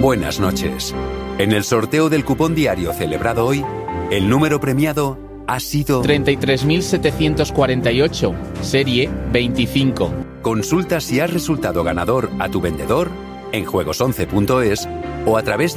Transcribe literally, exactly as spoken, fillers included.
Buenas noches. En el sorteo del cupón diario celebrado hoy, el número premiado ha sido treinta y tres mil setecientos cuarenta y ocho, serie veinticinco. Consulta si has resultado ganador a tu vendedor en juegos once punto es o a través de